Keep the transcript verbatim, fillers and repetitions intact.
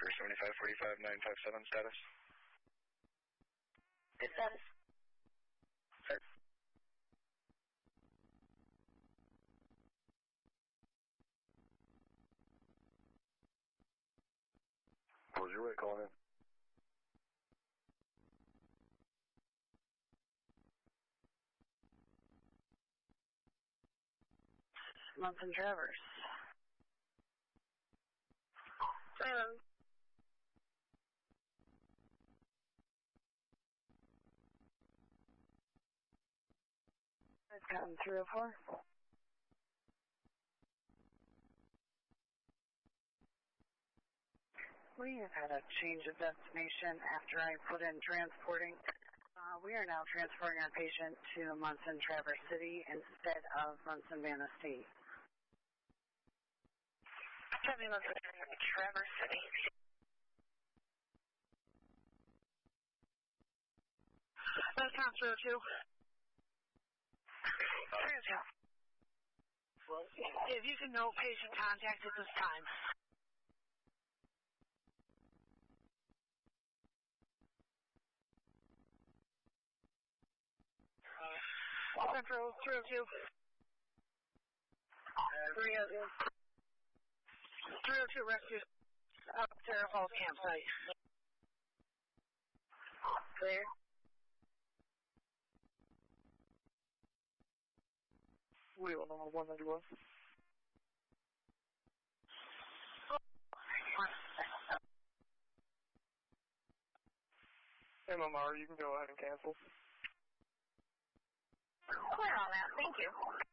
Oscar seventy-five forty-five nine five seven status. Good status. Sir. What was your way calling in? Munson Traverse. Um, I've gotten three oh four. We have had a change of destination after I put in transporting. Uh, we are now transporting our patient to Munson Traverse City instead of Munson Manistee. Heavy Munson Traverse City. That's count three oh two. three oh two. Well, If you can note patient contact at this time. Central three oh two. three oh two. three oh two rescue up Sarah Falls campsite. Clear. Wheel number one ninety-one. M M R, you can go ahead and cancel. Clear on that, thank you.